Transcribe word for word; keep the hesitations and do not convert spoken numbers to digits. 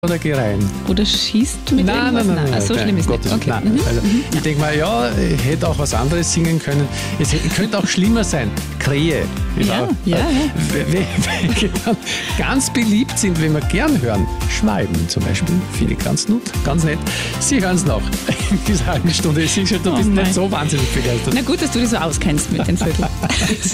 oder geh rein? Oder schießt mit Nein, irgendwas? nein, nein, nein, so nein, schlimm ist um nicht. Gottes Okay. Willen. Nein. Also, ich denke mal, ja, ich hätte auch was anderes singen können. Es hätte- könnte auch schlimmer sein. Krähe. ist Ja, auch- ja, ja. Wel- Welche dann ganz beliebt sind, wenn wir gern hören. Schwalben zum Beispiel. Finde ich ganz nett. Ganz nett. Sie hören es noch in dieser halben Stunde. Ich sehe schon, du Oh bist nein. nicht so wahnsinnig begeistert. Na gut, dass du dich so auskennst mit den Vierteln.